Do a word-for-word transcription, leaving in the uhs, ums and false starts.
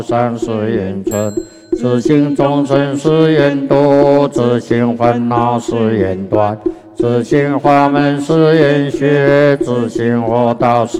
善是言存，自性众生是言多，自性烦恼是言断，自性法门是言学，自性佛道是